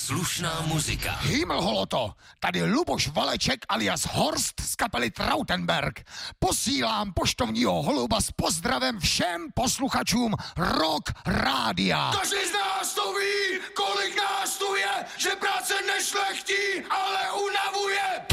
slušná muzika. Himmelholoto, tady Luboš Valeček alias Horst z kapely Trautenberg. Posílám poštovního holuba s pozdravem všem posluchačům Rock Rádia. Každý z nás to ví, kolik nás tu je, že práce nešlechtí, ale u